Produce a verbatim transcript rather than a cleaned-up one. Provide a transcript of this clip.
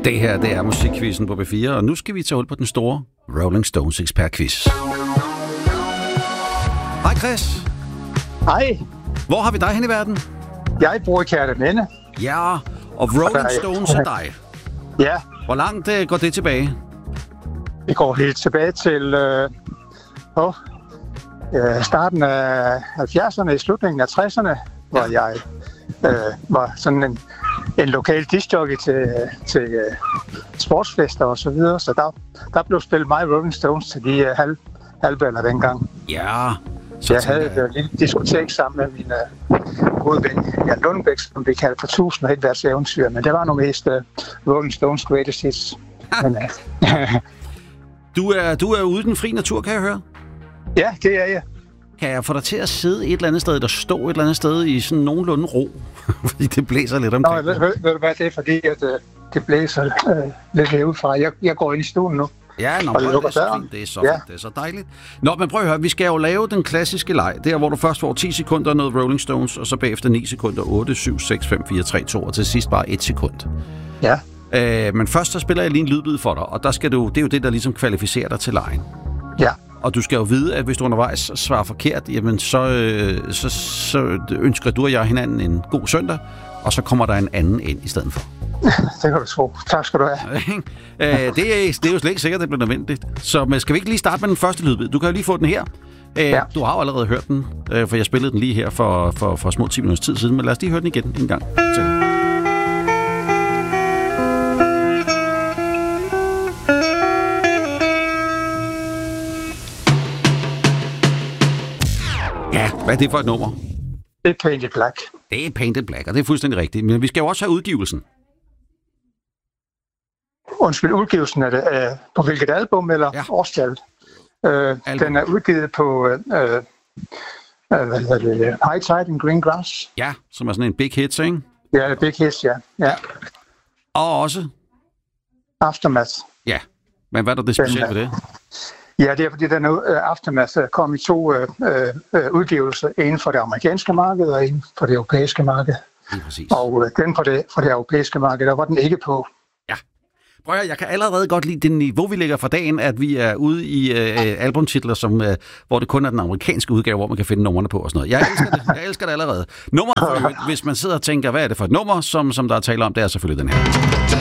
Det her, det er musikquizzen på B fire, og nu skal vi tage hul på den store Rolling Stones ekspertquiz. Hej Chris. Hej. Hvor har vi dig hen i verden? Jeg bor i Kærteminde. Ja, og Rolling Stones er dig. Ja. Hvor langt uh, går det tilbage? Det går helt tilbage til øh, oh, øh, starten af halvfjerdserne, i slutningen af tresserne, hvor ja. jeg øh, var sådan en, en lokal discjockey til, til øh, sportsfester og så videre. Så der, der blev spillet mig Rolling Stones til de øh, halv, halvballer dengang. Ja. Så jeg havde et uh, lille diskotek sammen med min uh, gode ven Jan Lundbæk, som vi kaldte for tusind og et vers eventyr, men det var nu mest uh, Rolling Stones greatest hits. men, uh, du, er, du er ude i den fri natur, kan jeg høre? Ja, det er jeg. Kan jeg få dig til at sidde et eller andet sted, der stå et eller andet sted i sådan nogenlunde ro? Fordi det blæser lidt omkring. Nå, ved, ved, ved du hvad, det er fordi, at uh, det blæser uh, lidt herudefra. Jeg, jeg går ind i stuen nu. Ja, nå, det er så fint. Det er så ja. fint. Det er så dejligt. Nå, men prøv at høre, vi skal jo lave den klassiske leg. Der, hvor du først får ti sekunder noget Rolling Stones, og så bagefter ni sekunder, otte, syv, seks, fem, fire, tre, to, og til sidst bare et sekund. Ja. Øh, men først så spiller jeg lige en lydbid for dig, og der skal du, det er jo det, der ligesom kvalificerer dig til legen. Ja. Og du skal jo vide, at hvis du undervejs svarer forkert, jamen så, øh, så, så ønsker du og jeg hinanden en god søndag, og så kommer der en anden ind i stedet for. Det kan du tro. Tak skal du have. øh, det, er, det er jo slet ikke sikkert, at det bliver nødvendigt. Så men skal vi ikke lige starte med den første lydbid? Du kan jo lige få den her. Øh, ja. Du har jo allerede hørt den, øh, for jeg spillede den lige her for, for, for små ti minutters tid siden, men lad os lige høre den igen en gang. Så. Ja, hvad er det for et nummer? Det er Painted Black. Det er Painted Black, og det er fuldstændig rigtigt. Men vi skal jo også have udgivelsen. Undskyld, udgivelsen er det øh, på hvilket album eller ja. årstallet? Øh, den er udgivet på øh, øh, hvad hedder det, High Tide and Green Grass. Ja, som er sådan en big hit, ikke? Ja, big hits, ja. ja. Og også? Aftermath. Ja, men hvad er der det specielt ved det? Ja, det er fordi, den uh, Aftermath kom i to uh, uh, udgivelser. En for det amerikanske marked og en for det europæiske marked. Ja, præcis. Og uh, den for det, for det europæiske marked, der var den ikke på. Ja. Prøv at, jeg kan allerede godt lide det niveau, vi lægger for dagen, at vi er ude i uh, albumtitler, som, uh, hvor det kun er den amerikanske udgave, hvor man kan finde numrene på og sådan noget. Jeg elsker det, jeg elsker det allerede. Nummeret, hvis man sidder og tænker, hvad er det for et nummer, som, som der er tale om, det er selvfølgelig den her.